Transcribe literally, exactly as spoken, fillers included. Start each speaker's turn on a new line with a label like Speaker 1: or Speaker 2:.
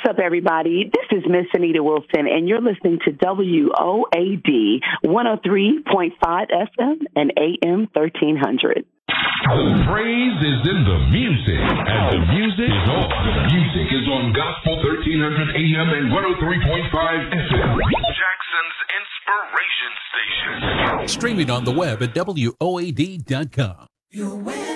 Speaker 1: up, everybody? This is Miss Anita Wilson, and you're listening to W O A D one oh three point five F M and A M thirteen hundred.
Speaker 2: The praise is in the music, and the music is on. The music is on Gospel thirteen hundred A M and one oh three point five F M. Jackson's Inspiration Station.
Speaker 3: Streaming on the web at W O A D dot com.